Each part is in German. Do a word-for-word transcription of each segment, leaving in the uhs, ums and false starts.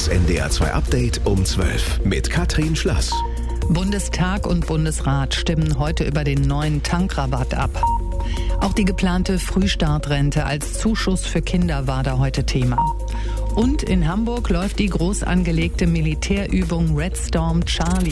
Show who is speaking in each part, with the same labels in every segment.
Speaker 1: Das N D R zwei Update um zwölf mit Katrin Schlass.
Speaker 2: Bundestag und Bundesrat stimmen heute über den neuen Tankrabatt ab. Auch die geplante Frühstartrente als Zuschuss für Kinder war da heute Thema. Und in Hamburg läuft die groß angelegte Militärübung Red Storm Charlie.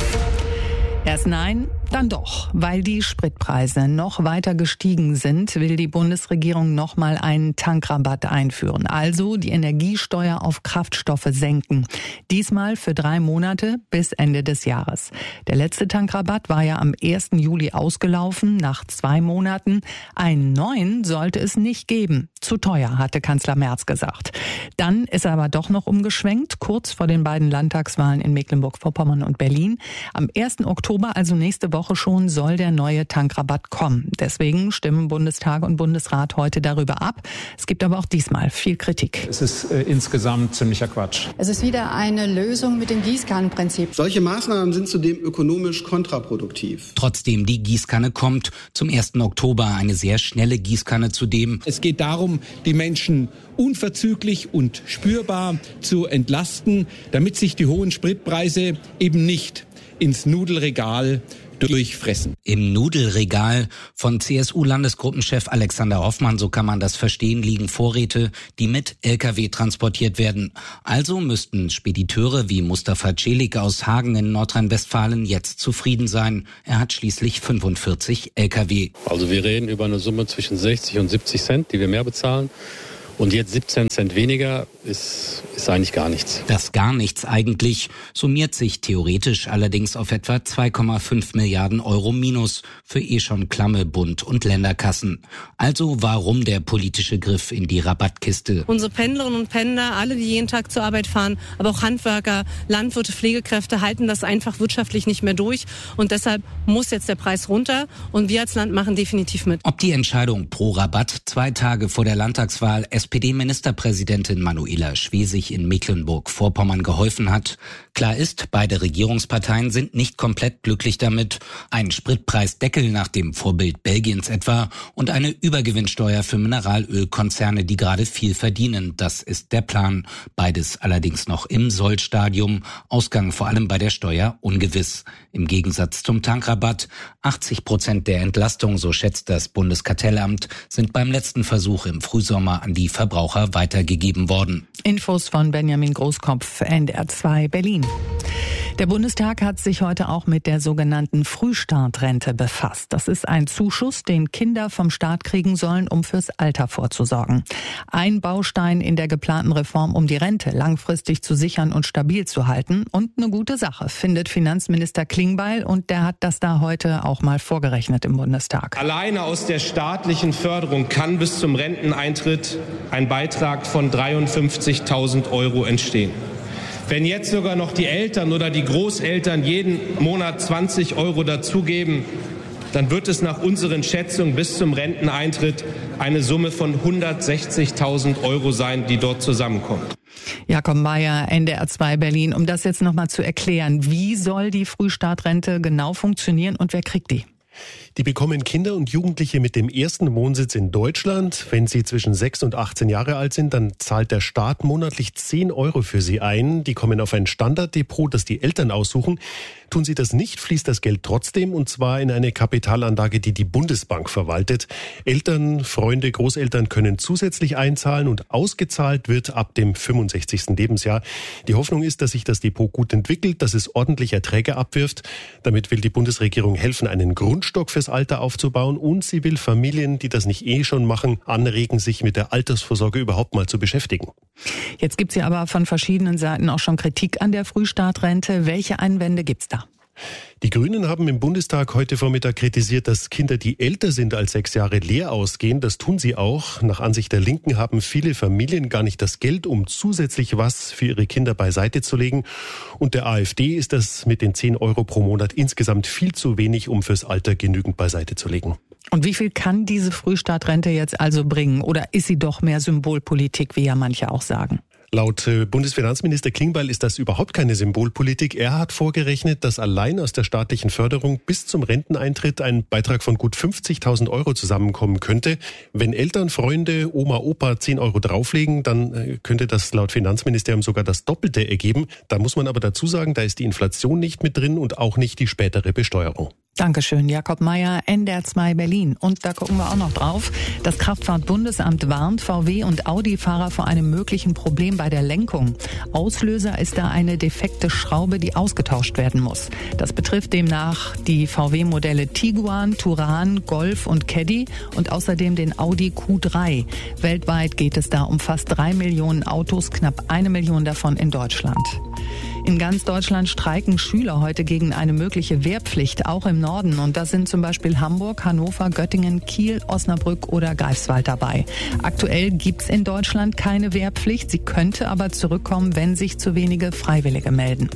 Speaker 2: Erst nein, dann doch. Weil die Spritpreise noch weiter gestiegen sind, will die Bundesregierung noch mal einen Tankrabatt einführen. Also die Energiesteuer auf Kraftstoffe senken. Diesmal für drei Monate bis Ende des Jahres. Der letzte Tankrabatt war ja am ersten Juli ausgelaufen, nach zwei Monaten. Einen neuen sollte es nicht geben. Zu teuer, hatte Kanzler Merz gesagt. Dann ist er aber doch noch umgeschwenkt, kurz vor den beiden Landtagswahlen in Mecklenburg-Vorpommern und Berlin. Am ersten Oktober, also nächste Woche schon, soll der neue Tankrabatt kommen. Deswegen stimmen Bundestag und Bundesrat heute darüber ab. Es gibt aber auch diesmal viel Kritik.
Speaker 3: Es ist äh, insgesamt ziemlicher Quatsch.
Speaker 4: Es ist wieder eine Lösung mit dem Gießkannenprinzip.
Speaker 5: Solche Maßnahmen sind zudem ökonomisch kontraproduktiv.
Speaker 6: Trotzdem, die Gießkanne kommt zum ersten Oktober. Eine sehr schnelle Gießkanne zudem.
Speaker 7: Es geht darum, die Menschen unverzüglich und spürbar zu entlasten, damit sich die hohen Spritpreise eben nicht ins Nudelregal durchfressen.
Speaker 6: Im Nudelregal von C S U-Landesgruppenchef Alexander Hoffmann, so kann man das verstehen, liegen Vorräte, die mit L K W transportiert werden. Also müssten Spediteure wie Mustafa Celik aus Hagen in Nordrhein-Westfalen jetzt zufrieden sein. Er hat schließlich fünfundvierzig L K W.
Speaker 8: Also wir reden über eine Summe zwischen sechzig und siebzig Cent, die wir mehr bezahlen. Und jetzt siebzehn Cent weniger ist, ist eigentlich gar nichts.
Speaker 6: Das gar nichts eigentlich summiert sich theoretisch allerdings auf etwa zwei Komma fünf Milliarden Euro Minus für eh schon klamme Bund- und Länderkassen. Also warum der politische Griff in die Rabattkiste?
Speaker 9: Unsere Pendlerinnen und Pendler, alle, die jeden Tag zur Arbeit fahren, aber auch Handwerker, Landwirte, Pflegekräfte halten das einfach wirtschaftlich nicht mehr durch. Und deshalb muss jetzt der Preis runter. Und wir als Land machen definitiv mit.
Speaker 6: Ob die Entscheidung pro Rabatt zwei Tage vor der Landtagswahl S P D-Ministerpräsidentin Manuela Schwesig in Mecklenburg-Vorpommern geholfen hat. Klar ist, beide Regierungsparteien sind nicht komplett glücklich damit. Ein Spritpreisdeckel nach dem Vorbild Belgiens etwa und eine Übergewinnsteuer für Mineralölkonzerne, die gerade viel verdienen. Das ist der Plan. Beides allerdings noch im Sollstadium. Ausgang vor allem bei der Steuer ungewiss. Im Gegensatz zum Tankrabatt. achtzig Prozent der Entlastung, so schätzt das Bundeskartellamt, sind beim letzten Versuch im Frühsommer an die Verbraucher weitergegeben worden.
Speaker 2: Infos von Benjamin Großkopf, N D R zwei Berlin. Der Bundestag hat sich heute auch mit der sogenannten Frühstartrente befasst. Das ist ein Zuschuss, den Kinder vom Staat kriegen sollen, um fürs Alter vorzusorgen. Ein Baustein in der geplanten Reform, um die Rente langfristig zu sichern und stabil zu halten. Und eine gute Sache, findet Finanzminister Klingbeil. Und der hat das da heute auch mal vorgerechnet im Bundestag.
Speaker 10: Alleine aus der staatlichen Förderung kann bis zum Renteneintritt ein Beitrag von dreiundfünfzigtausend Euro entstehen. Wenn jetzt sogar noch die Eltern oder die Großeltern jeden Monat zwanzig Euro dazugeben, dann wird es nach unseren Schätzungen bis zum Renteneintritt eine Summe von hundertsechzigtausend Euro sein, die dort zusammenkommt.
Speaker 2: Jakob Mayer, N D R zwei Berlin. Um das jetzt nochmal zu erklären, wie soll die Frühstartrente genau funktionieren und wer kriegt die?
Speaker 11: Die bekommen Kinder und Jugendliche mit dem ersten Wohnsitz in Deutschland. Wenn sie zwischen sechs und achtzehn Jahre alt sind, dann zahlt der Staat monatlich zehn Euro für sie ein. Die kommen auf ein Standarddepot, das die Eltern aussuchen. Tun sie das nicht, fließt das Geld trotzdem, und zwar in eine Kapitalanlage, die die Bundesbank verwaltet. Eltern, Freunde, Großeltern können zusätzlich einzahlen und ausgezahlt wird ab dem fünfundsechzigsten Lebensjahr. Die Hoffnung ist, dass sich das Depot gut entwickelt, dass es ordentlich Erträge abwirft. Damit will die Bundesregierung helfen, einen Grundstock fürs Alter aufzubauen, und sie will Familien, die das nicht eh schon machen, anregen, sich mit der Altersvorsorge überhaupt mal zu beschäftigen.
Speaker 2: Jetzt gibt's ja aber von verschiedenen Seiten auch schon Kritik an der Frühstartrente. Welche Einwände gibt's da?
Speaker 11: Die Grünen haben im Bundestag heute Vormittag kritisiert, dass Kinder, die älter sind als sechs Jahre, leer ausgehen. Das tun sie auch. Nach Ansicht der Linken haben viele Familien gar nicht das Geld, um zusätzlich was für ihre Kinder beiseite zu legen. Und der AfD ist das mit den zehn Euro pro Monat insgesamt viel zu wenig, um fürs Alter genügend beiseite zu legen.
Speaker 2: Und wie viel kann diese Frühstartrente jetzt also bringen? Oder ist sie doch mehr Symbolpolitik, wie ja manche auch sagen?
Speaker 11: Laut Bundesfinanzminister Klingbeil ist das überhaupt keine Symbolpolitik. Er hat vorgerechnet, dass allein aus der staatlichen Förderung bis zum Renteneintritt ein Beitrag von gut fünfzigtausend Euro zusammenkommen könnte. Wenn Eltern, Freunde, Oma, Opa zehn Euro drauflegen, dann könnte das laut Finanzministerium sogar das Doppelte ergeben. Da muss man aber dazu sagen, da ist die Inflation nicht mit drin und auch nicht die spätere Besteuerung.
Speaker 2: Dankeschön, Jakob Meyer, N D R zwei Berlin. Und da gucken wir auch noch drauf. Das Kraftfahrtbundesamt warnt V W- und Audi-Fahrer vor einem möglichen Problem bei der Lenkung. Auslöser ist da eine defekte Schraube, die ausgetauscht werden muss. Das betrifft demnach die V W-Modelle Tiguan, Touran, Golf und Caddy und außerdem den Audi Q drei. Weltweit geht es da um fast drei Millionen Autos, knapp eine Million davon in Deutschland. In ganz Deutschland streiken Schüler heute gegen eine mögliche Wehrpflicht, auch im Norden. Und da sind zum Beispiel Hamburg, Hannover, Göttingen, Kiel, Osnabrück oder Greifswald dabei. Aktuell gibt's in Deutschland keine Wehrpflicht. Sie könnte aber zurückkommen, wenn sich zu wenige Freiwillige melden.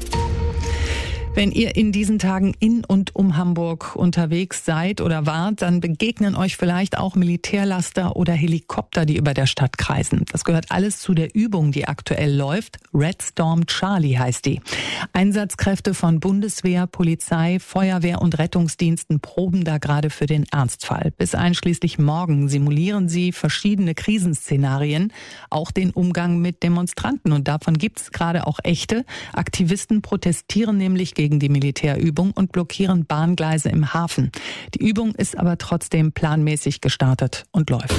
Speaker 2: Wenn ihr in diesen Tagen in und um Hamburg unterwegs seid oder wart, dann begegnen euch vielleicht auch Militärlaster oder Helikopter, die über der Stadt kreisen. Das gehört alles zu der Übung, die aktuell läuft. Red Storm Charlie heißt die. Einsatzkräfte von Bundeswehr, Polizei, Feuerwehr und Rettungsdiensten proben da gerade für den Ernstfall. Bis einschließlich morgen simulieren sie verschiedene Krisenszenarien, auch den Umgang mit Demonstranten. Und davon gibt's gerade auch echte. Aktivisten protestieren nämlich gegen gegen die Militärübung und blockieren Bahngleise im Hafen. Die Übung ist aber trotzdem planmäßig gestartet und läuft.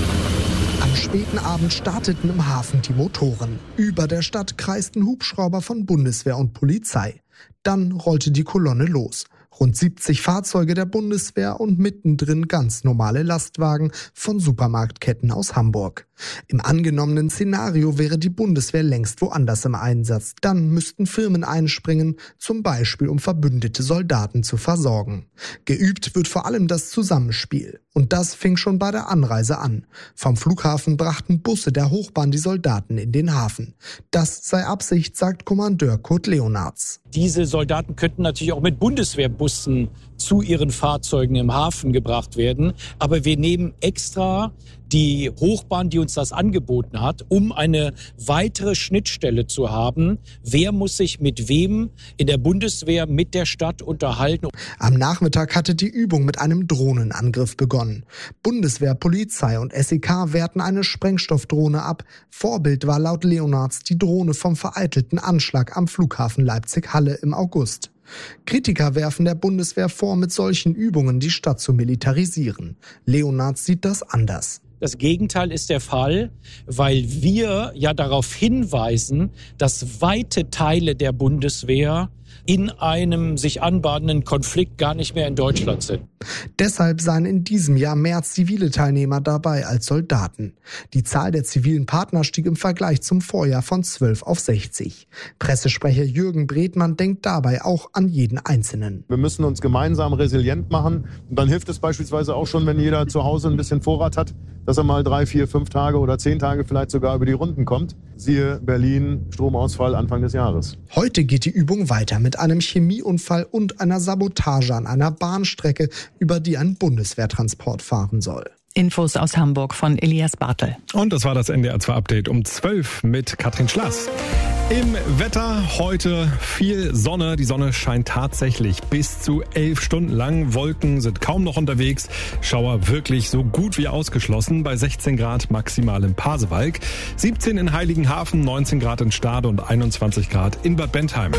Speaker 12: Am späten Abend starteten im Hafen die Motoren. Über der Stadt kreisten Hubschrauber von Bundeswehr und Polizei. Dann rollte die Kolonne los. Rund siebzig Fahrzeuge der Bundeswehr und mittendrin ganz normale Lastwagen von Supermarktketten aus Hamburg. Im angenommenen Szenario wäre die Bundeswehr längst woanders im Einsatz. Dann müssten Firmen einspringen, zum Beispiel um verbündete Soldaten zu versorgen. Geübt wird vor allem das Zusammenspiel. Und das fing schon bei der Anreise an. Vom Flughafen brachten Busse der Hochbahn die Soldaten in den Hafen. Das sei Absicht, sagt Kommandeur Kurt Leonards.
Speaker 13: Diese Soldaten könnten natürlich auch mit Bundeswehrbussen zu ihren Fahrzeugen im Hafen gebracht werden. Aber wir nehmen extra die Hochbahn, die uns das angeboten hat, um eine weitere Schnittstelle zu haben. Wer muss sich mit wem in der Bundeswehr mit der Stadt unterhalten?
Speaker 12: Am Nachmittag hatte die Übung mit einem Drohnenangriff begonnen. Bundeswehr, Polizei und S E K wehrten eine Sprengstoffdrohne ab. Vorbild war laut Leonards die Drohne vom vereitelten Anschlag am Flughafen Leipzig-Halle im August. Kritiker werfen der Bundeswehr vor, mit solchen Übungen die Stadt zu militarisieren. Leonards sieht das anders.
Speaker 13: Das Gegenteil ist der Fall, weil wir ja darauf hinweisen, dass weite Teile der Bundeswehr in einem sich anbahnenden Konflikt gar nicht mehr in Deutschland sind.
Speaker 12: Deshalb seien in diesem Jahr mehr zivile Teilnehmer dabei als Soldaten. Die Zahl der zivilen Partner stieg im Vergleich zum Vorjahr von zwölf auf sechzig. Pressesprecher Jürgen Bredmann denkt dabei auch an jeden Einzelnen.
Speaker 14: Wir müssen uns gemeinsam resilient machen. Und dann hilft es beispielsweise auch schon, wenn jeder zu Hause ein bisschen Vorrat hat, dass er mal drei, vier, fünf Tage oder zehn Tage vielleicht sogar über die Runden kommt. Siehe Berlin, Stromausfall Anfang des Jahres.
Speaker 12: Heute geht die Übung weiter mit einem Chemieunfall und einer Sabotage an einer Bahnstrecke, über die ein Bundeswehrtransport fahren soll.
Speaker 2: Infos aus Hamburg von Elias Bartel.
Speaker 15: Und das war das N D R zwei Update um zwölf mit Katrin Schlass. Im Wetter heute viel Sonne. Die Sonne scheint tatsächlich bis zu elf Stunden lang. Wolken sind kaum noch unterwegs. Schauer wirklich so gut wie ausgeschlossen. Bei sechzehn Grad maximal in Pasewalk, siebzehn in Heiligenhafen, neunzehn Grad in Stade und einundzwanzig Grad in Bad Bentheim.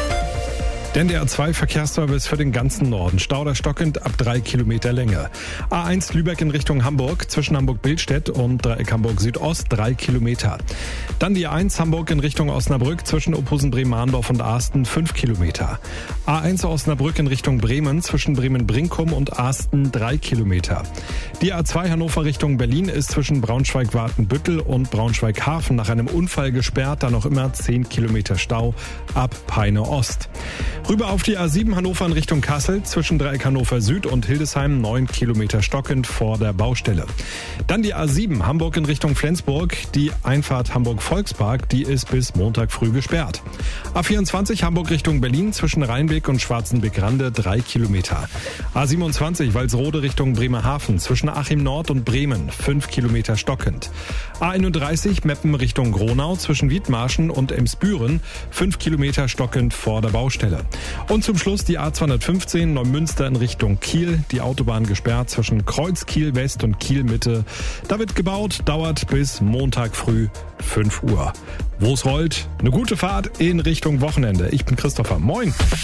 Speaker 15: Der N D R zwei Verkehrsservice für den ganzen Norden. Stauder stockend ab drei Kilometer Länge. A eins Lübeck in Richtung Hamburg, zwischen Hamburg-Billstedt und Dreieck Hamburg Südost, drei Kilometer. Dann die A eins Hamburg in Richtung Osnabrück, zwischen Ophusen-Bremen-Mahndorf und Ahsten, fünf Kilometer. A eins Osnabrück in Richtung Bremen, zwischen Bremen-Brinkum und Ahsten, drei Kilometer. Die A zwei Hannover Richtung Berlin ist zwischen Braunschweig-Watenbüttel und Braunschweig-Hafen nach einem Unfall gesperrt, da noch immer zehn Kilometer Stau ab Peine Ost. Rüber auf die A sieben Hannover in Richtung Kassel, zwischen Dreieck Hannover Süd und Hildesheim, neun Kilometer stockend vor der Baustelle. Dann die A sieben Hamburg in Richtung Flensburg, die Einfahrt Hamburg-Volkspark, die ist bis Montag früh gesperrt. A vierundzwanzig Hamburg Richtung Berlin, zwischen Rheinbeck und Schwarzenbeck-Rande, drei Kilometer. A siebenundzwanzig Walsrode Richtung Bremerhaven, zwischen Achim Nord und Bremen, fünf Kilometer stockend. A einunddreißig Meppen Richtung Gronau, zwischen Wiedmarschen und Emsbüren, fünf Kilometer stockend vor der Baustelle. Und zum Schluss die A zweihundertfünfzehn Neumünster in Richtung Kiel, die Autobahn gesperrt zwischen Kreuz Kiel West und Kiel Mitte. Da wird gebaut, dauert bis Montag früh fünf Uhr. Wo es rollt, eine gute Fahrt in Richtung Wochenende. Ich bin Christopher. Moin.